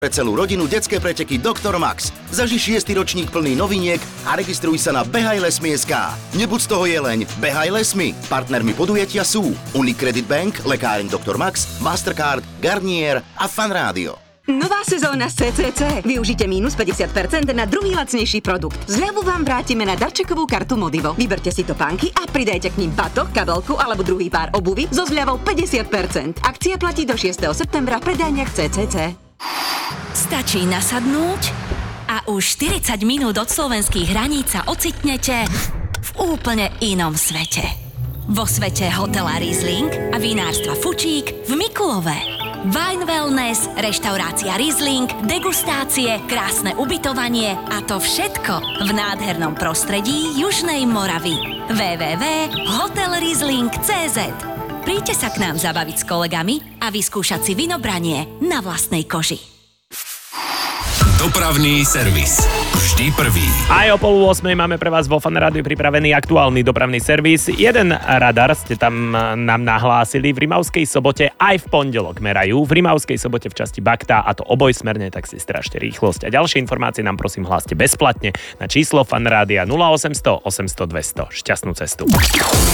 Pre celú rodinu detské preteky Dr. Max. Zaži 6. ročník plný noviniek a registruj sa na behajlesmi.sk. Nebuď z toho jeleň, behaj lesmi. Partnermi podujatia sú Unicredit Bank, lekáreň Dr. Max, Mastercard, Garnier a Fan Rádio. Nová sezóna z CCC. Využite mínus 50% na druhý lacnejší produkt. Zľavu vám vrátime na darčekovú kartu Modivo. Vyberte si topánky a pridajte k nim batoh, kabelku alebo druhý pár obuvy so zľavou 50%. Akcia platí do 6. septembra v predajniach CCC. Stačí nasadnúť a už 40 minút od slovenských hraníc sa ocitnete v úplne inom svete. Vo svete hotela Riesling a vinárstva Fučík v Mikulove. Wine Wellness, reštaurácia Riesling, degustácie, krásne ubytovanie a to všetko v nádhernom prostredí Južnej Moravy. www.hotelriesling.cz. Príďte sa k nám zabaviť s kolegami a vyskúšať si vinobranie na vlastnej koži. Dopravný servis. Vždy prvý. Aj o 7:30 máme pre vás vo Fan Rádiu pripravený aktuálny dopravný servis. Jeden radar ste tam nám nahlásili. V Rimavskej Sobote aj v pondelok merajú. V Rimavskej Sobote v časti Baktá, a to obojsmerne, tak si strážte rýchlosť. A ďalšie informácie nám prosím hláste bezplatne na číslo Fan Rádia 0800 800 200. Šťastnú cestu.